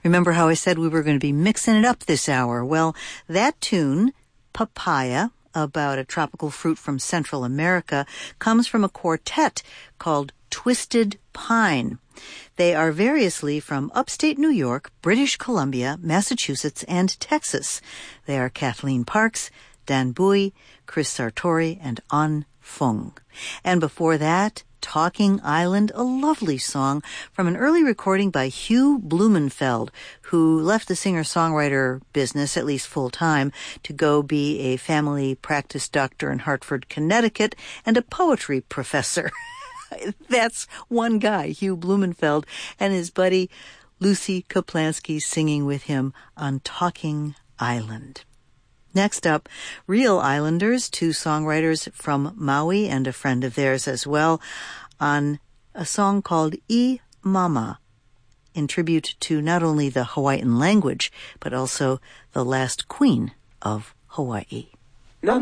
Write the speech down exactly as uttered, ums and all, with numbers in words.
Remember how I said we were going to be mixing it up this hour? Well, that tune, Papaya, about a tropical fruit from Central America, comes from a quartet called Twisted Pine. They are variously from upstate New York, British Columbia, Massachusetts, and Texas. They are Kathleen Parks, Dan Bui, Chris Sartori, and An Fung. And before that, Talking Island, a lovely song from an early recording by Hugh Blumenfeld, who left the singer-songwriter business, at least full-time, to go be a family practice doctor in Hartford, Connecticut, and a poetry professor. That's one guy, Hugh Blumenfeld, and his buddy Lucy Kaplansky singing with him on Talking Island. Next up, Real Islanders, two songwriters from Maui and a friend of theirs as well, on a song called I Mama, in tribute to not only the Hawaiian language, but also the last queen of Hawaii.